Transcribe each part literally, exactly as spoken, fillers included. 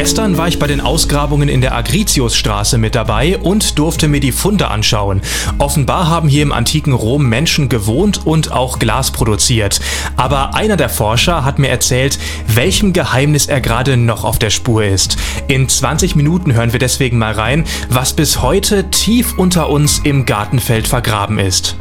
Gestern war ich bei den Ausgrabungen in der Agritiusstraße mit dabei und durfte mir die Funde anschauen. Offenbar haben hier im antiken Rom Menschen gewohnt und auch Glas produziert. Aber einer der Forscher hat mir erzählt, welchem Geheimnis er gerade noch auf der Spur ist. In zwanzig Minuten hören wir deswegen mal rein, was bis heute tief unter uns im Gartenfeld vergraben ist.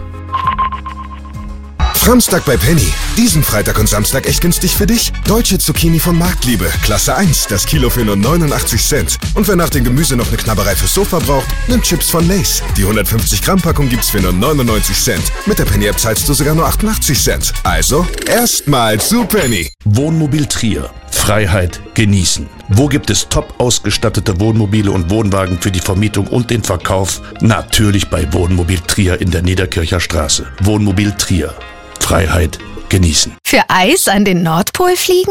Framstag bei Penny. Diesen Freitag und Samstag echt günstig für dich. Deutsche Zucchini von Marktliebe. Klasse eins. Das Kilo für nur neunundachtzig Cent. Und wer nach dem Gemüse noch eine Knabberei fürs Sofa braucht, nimmt Chips von Lay's. Die hundertfünfzig Gramm Packung gibt's für nur neunundneunzig Cent. Mit der Penny-App zahlst du sogar nur achtundachtzig Cent. Also, erstmal zu Penny. Wohnmobil Trier. Freiheit genießen. Wo gibt es top ausgestattete Wohnmobile und Wohnwagen für die Vermietung und den Verkauf? Natürlich bei Wohnmobil Trier in der Niederkircher Straße. Wohnmobil Trier. Freiheit genießen. Für Eis an den Nordpol fliegen?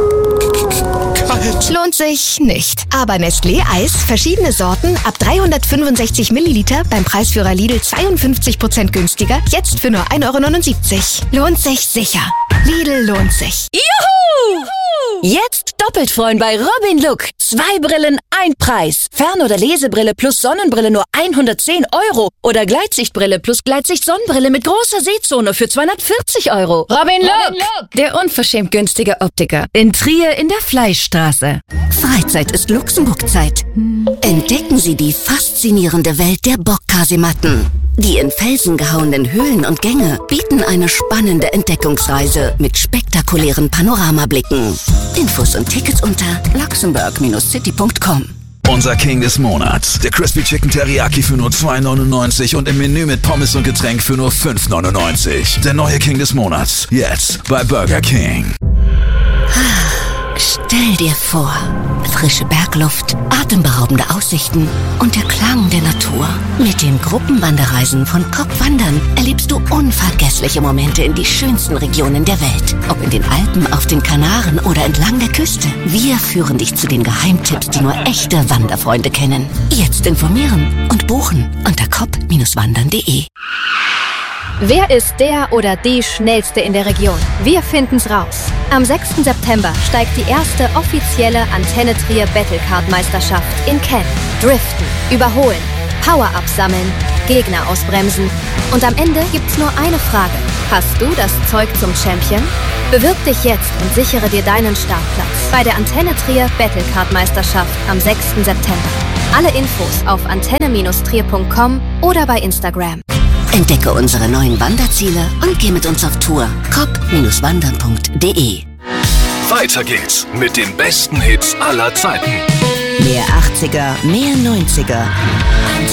Kalt. Lohnt sich nicht. Aber Nestlé Eis, verschiedene Sorten, ab dreihundertfünfundsechzig Milliliter, beim Preisführer Lidl zweiundfünfzig Prozent günstiger, jetzt für nur ein Euro neunundsiebzig. Lohnt sich sicher. Lidl lohnt sich. Juhu! Jetzt doppelt freuen bei Robin Look. Zwei Brillen, ein Preis. Fern- oder Lesebrille plus Sonnenbrille nur hundertzehn Euro. Oder Gleitsichtbrille plus Gleitsicht-Sonnenbrille mit großer Sehzone für zweihundertvierzig Euro. Robin Look, Robin Look, der unverschämt günstige Optiker. In Trier in der Fleischstraße. Freizeit ist Luxemburg-Zeit. Entdecken Sie die faszinierende Welt der Bock-Kasematten. Die in Felsen gehauenen Höhlen und Gänge bieten eine spannende Entdeckungsreise mit spektakulären Panoramablicken. Infos und Tickets unter luxemburg Bindestrich city Punkt com. Unser King des Monats. Der Crispy Chicken Teriyaki für nur zwei neunundneunzig und im Menü mit Pommes und Getränk für nur fünf neunundneunzig. Der neue King des Monats. Jetzt bei Burger King. Stell dir vor, frische Bergluft, atemberaubende Aussichten und der Klang der Natur. Mit den Gruppenwanderreisen von Kopp Wandern erlebst du unvergessliche Momente in die schönsten Regionen der Welt. Ob in den Alpen, auf den Kanaren oder entlang der Küste. Wir führen dich zu den Geheimtipps, die nur echte Wanderfreunde kennen. Jetzt informieren und buchen unter kopp Bindestrich wandern Punkt de. Wer ist der oder die Schnellste in der Region? Wir finden's raus. Am sechsten September steigt die erste offizielle Antenne Trier Battlecard-Meisterschaft in Cannes. Driften, überholen, Power-Up sammeln, Gegner ausbremsen. Und am Ende gibt's nur eine Frage. Hast du das Zeug zum Champion? Bewirb dich jetzt und sichere dir deinen Startplatz bei der Antenne Trier Battlecard-Meisterschaft am sechsten September. Alle Infos auf antenne Bindestrich trier Punkt com oder bei Instagram. Entdecke unsere neuen Wanderziele und geh mit uns auf Tour. kopp Bindestrich wandern Punkt de. Weiter geht's mit den besten Hits aller Zeiten. Mehr achtziger, mehr neunziger.